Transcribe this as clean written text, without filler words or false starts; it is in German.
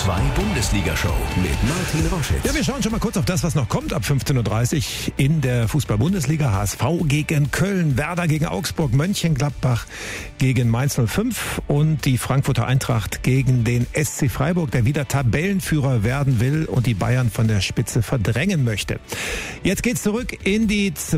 2 Bundesliga-Show mit Martin Roschitz. Ja, wir schauen schon mal kurz auf das, was noch kommt ab 15.30 Uhr in der Fußball-Bundesliga. HSV gegen Köln, Werder gegen Augsburg, Mönchengladbach gegen Mainz 05 und die Frankfurter Eintracht gegen den SC Freiburg, der wieder Tabellenführer werden will und die Bayern von der Spitze verdrängen möchte. Jetzt geht's zurück in die